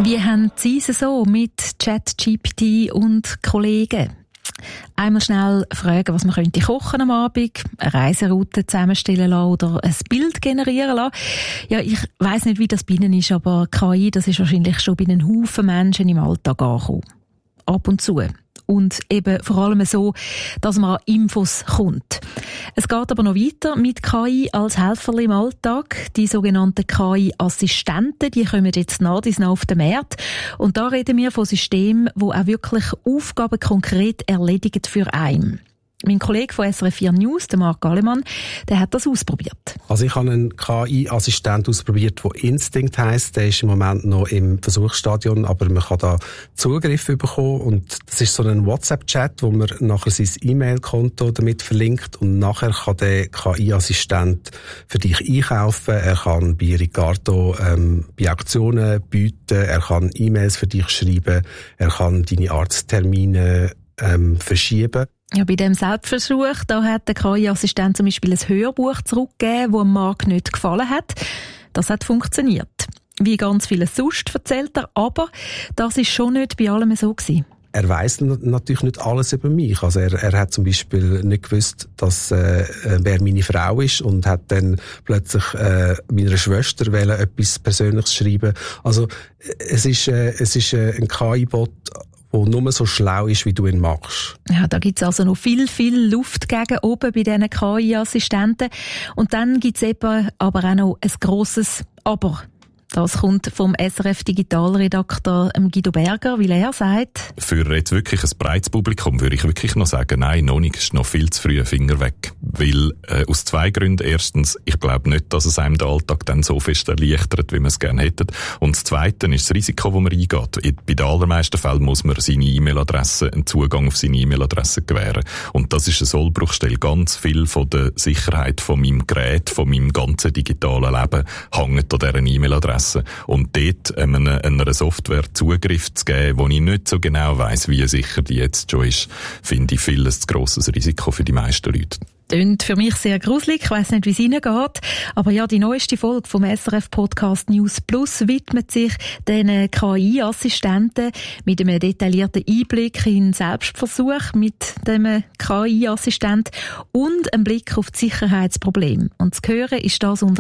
Wie haben Sie es so mit ChatGPT und Kollegen? Einmal schnell fragen, was man könnte kochen am Abend, eine Reiseroute zusammenstellen lassen oder ein Bild generieren lassen. Ja, ich weiss nicht, wie das bei Ihnen ist, aber KI, das ist wahrscheinlich schon bei einem Haufen Menschen im Alltag angekommen. Ab und zu. Und eben vor allem so, dass man an Infos kommt. Es geht aber noch weiter mit KI als Helfer im Alltag. Die sogenannten KI-Assistenten, die kommen jetzt nach auf den Markt. Und da reden wir von Systemen, die auch wirklich Aufgaben konkret erledigen für einen. Mein Kollege von SRF 4 News, der Marc Gallemann, der hat das ausprobiert. Also ich habe einen KI-Assistent ausprobiert, der Instinct heisst. Der ist im Moment noch im Versuchsstadion, aber man kann da Zugriff bekommen. Und das ist so ein WhatsApp-Chat, wo man nachher sein E-Mail-Konto damit verlinkt. Und nachher kann der KI-Assistent für dich einkaufen. Er kann bei Ricardo bei Auktionen bieten. Er kann E-Mails für dich schreiben. Er kann deine Arzttermine verschieben. Ja, bei dem Selbstversuch, da hat der KI-Assistent zum Beispiel ein Hörbuch zurückgegeben, das dem Marc nicht gefallen hat. Das hat funktioniert. Wie ganz vieles sonst erzählt er, aber das ist schon nicht bei allem so gewesen. Er weiss natürlich nicht alles über mich. Also er hat zum Beispiel nicht gewusst, dass wer meine Frau ist und hat dann plötzlich meiner Schwester etwas Persönliches schreiben. Also es ist ein KI-Bot, der nur so schlau ist, wie du ihn machst. Ja, da gibt's also noch viel Luft gegen oben bei diesen KI-Assistenten. Und dann gibt's eben aber auch noch ein grosses Aber. Das kommt vom SRF-Digitalredakteur Guido Berger, weil er sagt: Für jetzt wirklich ein breites Publikum würde ich wirklich noch sagen, nein, noch nicht, ist noch viel zu früh, Finger weg. Weil, aus zwei Gründen. Erstens, ich glaube nicht, dass es einem den Alltag dann so fest erleichtert, wie man es gerne hätte. Und das Zweite ist das Risiko, das man eingeht. Bei den allermeisten Fällen muss man seine E-Mail-Adresse, einen Zugang auf seine E-Mail-Adresse gewähren. Und das ist eine Sollbruchstelle. Ganz viel von der Sicherheit von meinem Gerät, von meinem ganzen digitalen Leben, hängt an dieser E-Mail-Adresse. Und dort einer Software Zugriff zu geben, wo ich nicht so genau weiss, wie sicher die jetzt schon ist, finde ich viel zu grosses Risiko für die meisten Leute. Klingt für mich sehr gruselig. Ich weiss nicht, wie es Ihnen geht. Aber ja, die neueste Folge vom SRF-Podcast News Plus widmet sich den KI-Assistenten mit einem detaillierten Einblick in den Selbstversuch mit dem KI-Assistent und einem Blick auf die Sicherheitsprobleme. Und zu hören ist das unter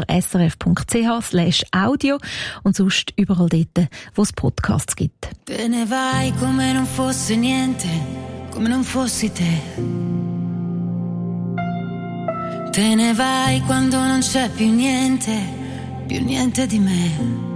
srf.ch/audio und sonst überall dort, wo es Podcasts gibt. Te ne vai come non fosse niente, come non fossi te. Te ne vai quando non c'è più niente di me.